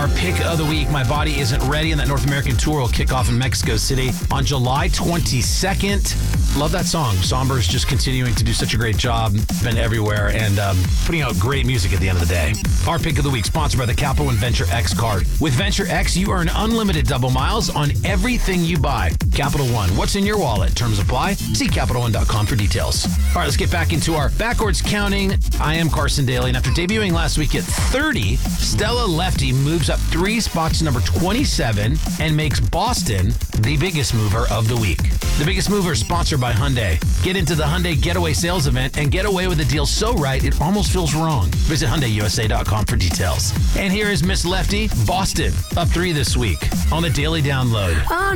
Our pick of the week, My Body Isn't Ready, and that North American tour will kick off in Mexico City on July 22nd. Love that song. Somber's just continuing to do such a great job. Been everywhere and putting out great music at the end of the day. Our pick of the week, sponsored by the Capital One Venture X card. With Venture X, you earn unlimited double miles on everything you buy. Capital One, what's in your wallet? Terms apply. See CapitalOne.com for details. All right, let's get back into our backwards counting. I am Carson Daly, and after debuting last week at 30, Stella Lefty moves up 3 spots to number 27 and makes Boston the biggest mover of the week. The Biggest Mover is sponsored by Hyundai. Get into the Hyundai Getaway Sales Event and get away with a deal so right it almost feels wrong. Visit HyundaiUSA.com for details. And here is Miss Lefty, Boston, up 3 this week on the Daily Download.